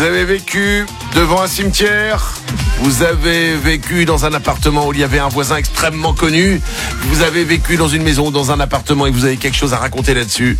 Vous avez vécu devant un cimetière, vous avez vécu dans un appartement où il y avait un voisin extrêmement connu, vous avez vécu dans une maison ou dans un appartement et vous avez quelque chose à raconter là-dessus.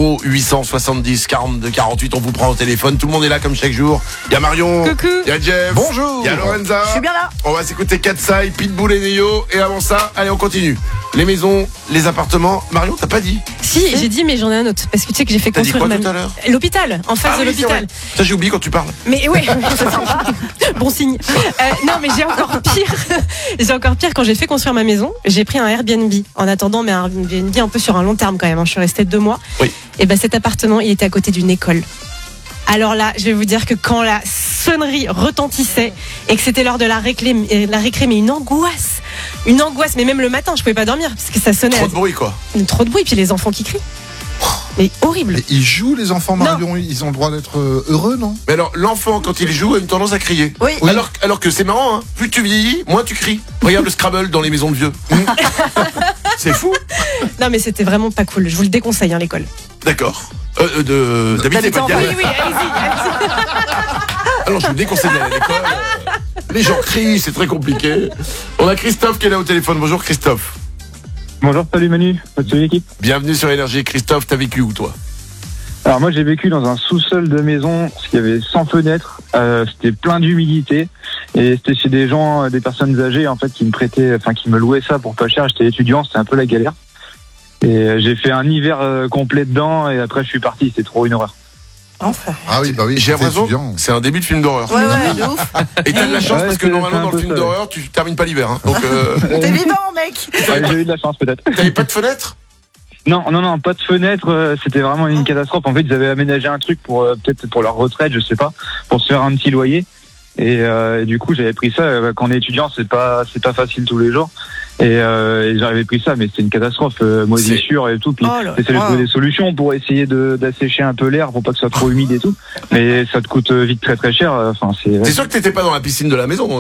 0870 42 48, on vous prend au téléphone, tout le monde est là comme chaque jour. Il y a Marion, coucou. il y a Jeff, bonjour, il y a Lorenza. Je suis bien là. On va s'écouter Katsai, Pitbull et Neo, et avant ça, allez on continue. Les maisons, les appartements. Marion, t'as pas dit? Si, j'ai dit, mais j'en ai un autre. Parce que tu sais que j'ai fait T'as dit construire quoi tout à l'heure? L'hôpital, en face de oui, l'hôpital. ça j'ai oublié quand tu parles. Mais ouais, c'est sympa. Bon signe. Non, mais j'ai encore pire. J'ai encore pire quand j'ai fait construire ma maison. J'ai pris un Airbnb en attendant, mais un Airbnb un peu sur un long terme quand même. Je suis restée 2 mois. Oui. Et ben cet appartement, il était à côté d'une école. Alors là, je vais vous dire que quand la sonnerie retentissait et que c'était l'heure de la récré, mais une angoisse, mais même le matin, je pouvais pas dormir parce que ça sonnait. Trop de bruit quoi. Trop de bruit, puis les enfants qui crient. Mais horrible. Et ils jouent, les enfants, Marion, ils ont le droit d'être heureux, non? Mais alors, l'enfant, quand il joue, a une tendance à crier. Oui. Alors que c'est marrant, hein. Plus tu vieillis, moins tu cries. Regarde le Scrabble dans les maisons de vieux. C'est fou. Non, mais c'était vraiment pas cool. Je vous le déconseille, l'école. D'accord. D'habiter pas de Galles. Oui, allez-y. Alors, je vous déconseille d'aller à l'école. Les gens crient, c'est très compliqué. On a Christophe qui est là au téléphone. Bonjour Christophe. Bonjour, salut Manu, salut l'équipe. Bienvenue sur Énergie. Christophe, t'as vécu où toi? Alors moi j'ai vécu dans un sous-sol de maison, parce qu'il y avait 100 fenêtres, c'était plein d'humidité, et c'était chez des gens, des personnes âgées en fait qui me prêtaient, enfin qui me louaient ça pour pas cher. J'étais étudiant, c'était un peu la galère. Et j'ai fait un hiver complet dedans, et après je suis parti, c'était trop une horreur. Enfin. Ah oui, bah oui. J'ai t'es l'impression étudiant. que c'est un début de film d'horreur. Ouais, de ouf. Et t'as de la chance Ouais, parce que c'est normalement un dans le peu film ça, d'horreur, tu termines pas l'hiver. Hein. Donc, T'es vivant, mec. Ouais, j'ai eu de la chance peut-être. t'avais pas de fenêtre? Non, pas de fenêtre, c'était vraiment une catastrophe. En fait, ils avaient aménagé un truc pour peut-être pour leur retraite, je sais pas, pour se faire un petit loyer. Et du coup, j'avais pris ça. Quand on est étudiant, c'est pas facile tous les jours. Et j'avais pris ça, mais c'était une catastrophe, moisissure et tout. Puis j'essaie de trouver des solutions pour essayer d'assécher un peu l'air pour pas que ce soit trop humide et tout. Mais ça te coûte vite très très cher. Enfin, C'est sûr que t'étais pas dans la piscine de la maison.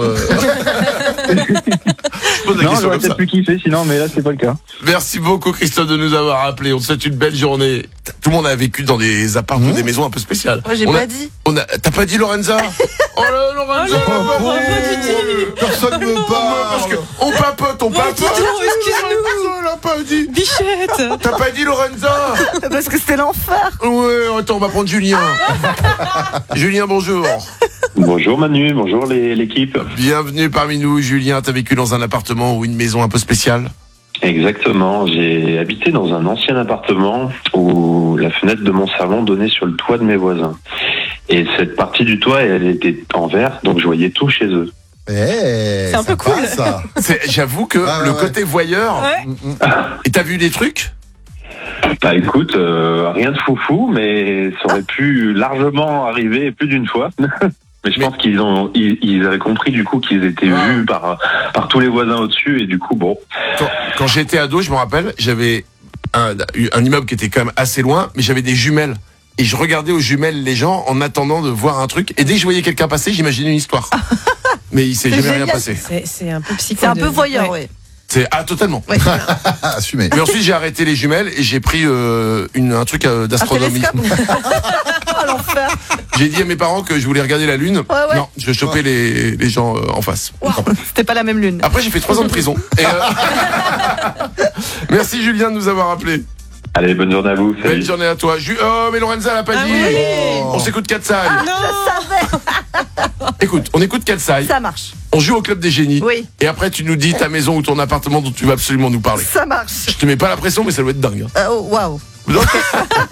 Je pose la Non, question j'aurais comme ça. peut-être pu kiffer sinon, mais là c'est pas le cas. Merci beaucoup Christophe de nous avoir appelé. On te souhaite une belle journée. Tout le monde a vécu dans des appartements, des maisons un peu spéciales. Moi, j'ai pas dit. T'as pas dit Lorenza? Oh là Lorenza, Personne ne me parce que parle. on papote. excuse-nous. Elle a pas dit. Bichette. T'as pas dit Lorenza? Parce que c'était l'enfer. Ouais, attends, on va prendre Julien. Julien, bonjour. Bonjour Manu, bonjour l'équipe. Bienvenue parmi nous, Julien. T'as vécu dans un appartement ou une maison un peu spéciale? Exactement, j'ai habité dans un ancien appartement où la fenêtre de mon salon donnait sur le toit de mes voisins. Et cette partie du toit, elle était en verre, donc je voyais tout chez eux. C'est un peu cool. Ça. J'avoue que le côté voyeur. Ouais. Et t'as vu des trucs? Bah écoute, rien de foufou, mais ça aurait pu largement arriver plus d'une fois. Mais je pense qu'ils avaient compris du coup qu'ils étaient vus par tous les voisins au-dessus et du coup bon. Quand j'étais ado, je me rappelle, j'avais un immeuble qui était quand même assez loin, mais j'avais des jumelles. Et je regardais aux jumelles les gens en attendant de voir un truc. Et dès que je voyais quelqu'un passer, j'imaginais une histoire. Mais il s'est jamais rien passé. C'est un peu psycho. C'est un peu voyeur, oui. Totalement. Ouais. Assumé. Mais ensuite j'ai arrêté les jumelles et j'ai pris un truc d'astronomie. Oh l'enfer. J'ai dit à mes parents que je voulais regarder la lune. Ouais. Non, je chopais les gens en face. Wow. C'était pas la même lune. Après j'ai fait 3 ans de prison. Et Merci Julien de nous avoir appelé. Allez, bonne journée à vous. Salut. Belle journée à toi. Oh mais Lorenza l'a pas dit. oui. On s'écoute Katsai. Non. Écoute, on écoute Katsai. Ça marche. On joue au club des génies. Oui. Et après tu nous dis ta maison ou ton appartement dont tu vas absolument nous parler. Ça marche. Je te mets pas la pression mais ça doit être dingue. Oh, waouh.